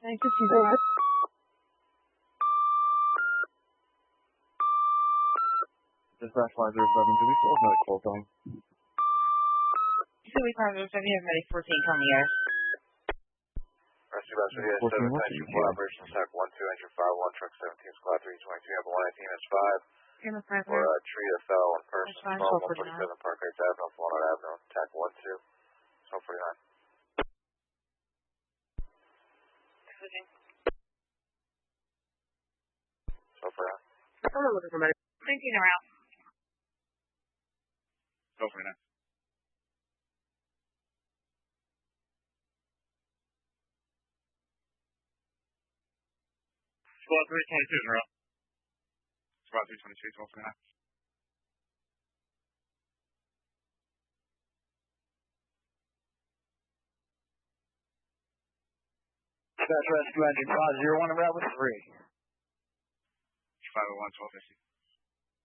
950. Dispatch 507, do we still have medic 12 going? Philly 507, you have medic 14 coming, yes. Rescue Bus Radio 7, Tank 4, Operations Attack 12, Engine 51, Truck 17, Squad 322, Ambulance 119, is 5. For a tree that fell on person, 147 Park Heights Avenue, Walnut Avenue, Attack 12, 1249. So for now. I'm looking for medic. 19 around. So for now. Squad 322 is around. Squad 322, 1249. Dispatch Rescue Engine 501 en route with 3. 501, 1250.